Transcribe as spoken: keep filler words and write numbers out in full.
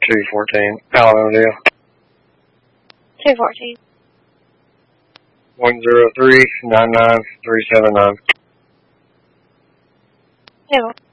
two fourteen, Alamodale. two fourteen. one zero three, nine nine three seven nine. Table.